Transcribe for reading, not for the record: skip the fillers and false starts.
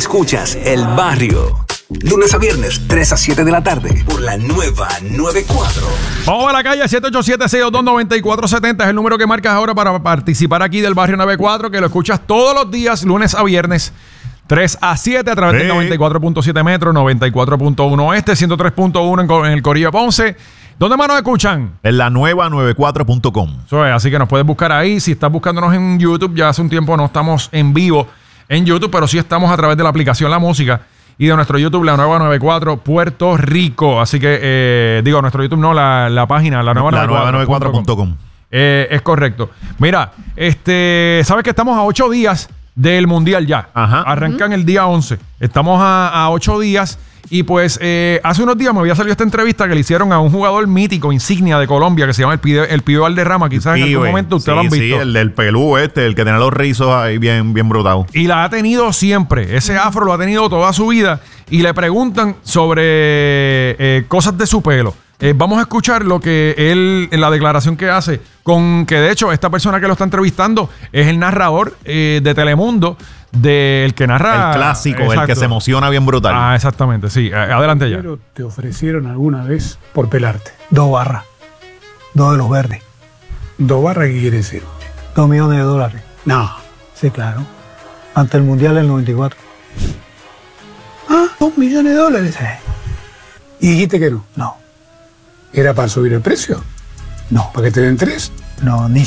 Escuchas El Barrio. Lunes a viernes, 3 a 7 de la tarde, por la nueva 94. Vamos a la calle, 787-622-9470 es el número que marcas ahora para participar aquí del Barrio 94, que lo escuchas todos los días, lunes a viernes, 3 a 7 a través del 94.7 metro, 94.1 oeste, 103.1 en el Corillo Ponce. ¿Dónde más nos escuchan? En la nueva 94.com. Así que nos puedes buscar ahí. Si estás buscándonos en YouTube, ya hace un tiempo no estamos en vivo en YouTube, pero sí estamos a través de la aplicación La Música y de nuestro YouTube, la nueva 94 Puerto Rico. Así que, nuestro YouTube no, la página, la nueva 94.com. Es correcto. Mira, sabes que estamos a 8 días del Mundial ya. Ajá. Arrancan el día 11. Estamos a 8 días. Y pues hace unos días me había salido esta entrevista que le hicieron a un jugador mítico, insignia de Colombia, que se llama el Pibe Valderrama. Quizás en algún momento ustedes lo han visto. Sí, el del pelú el que tiene los rizos ahí bien brutados. Y la ha tenido siempre. Ese afro lo ha tenido toda su vida. Y le preguntan sobre cosas de su pelo. Vamos a escuchar lo que él, en la declaración que hace, que de hecho esta persona que lo está entrevistando es el narrador de Telemundo, del que narra el clásico, exacto, el que se emociona bien brutal. Ah, exactamente, sí. Adelante ya. ¿Te ofrecieron alguna vez por pelarte? 2 barras. 2 de los verdes. 2 barras, ¿qué quiere decir? $2 millones. No. Sí, claro. Ante el Mundial del 94. ¿Ah? $2 millones. Sí. ¿Y dijiste que no? No. ¿Era para subir el precio? No. ¿Para que te den 3? No, ni